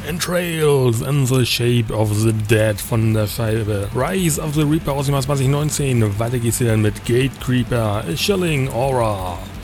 Entrails and the Shape of the Dead von der Scheibe Rise of the Reaper aus dem Jahr 2019. Weiter geht's hier dann mit Gatecreeper, A Chilling Aura.